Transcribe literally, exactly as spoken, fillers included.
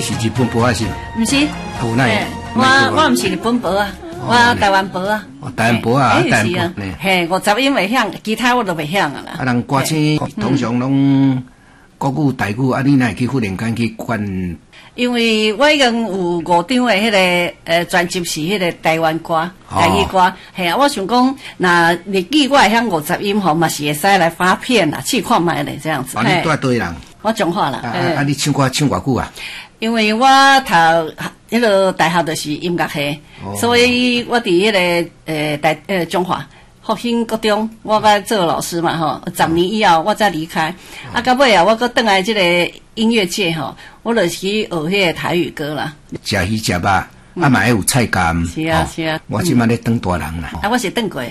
是日本博啊是？ 不是， 有那？ 我我唔是日本博啊，我台湾博啊。 哦，台湾博啊，台湾博。 嘿，五十音袂晓，其他我都袂晓啊啦。 啊，人歌星通常拢国语、台语，啊，你哪会去忽然间去管？ 因为我已经有五张的迄个呃专辑是迄个台湾歌、台语歌，嘿啊，我想讲，那日语我会晓五十音吼，嘛是会使来发片啦，去看卖咧这样子。 啊，你住对人？ 我彰化啦。 啊啊，你唱歌唱偌久啊？ 因为我读迄个大学就是音乐系，所以我伫迄个呃大呃彰化。复兴高中，我甲做老师嘛吼，十年以后我才离开。啊，到尾啊，我搁倒来即个音乐界吼，我就是去学迄个台语歌啦。 食鱼食肉，啊嘛要有菜柑。 是啊是啊， 我即摆咧当大人啦。 啊，我是当过。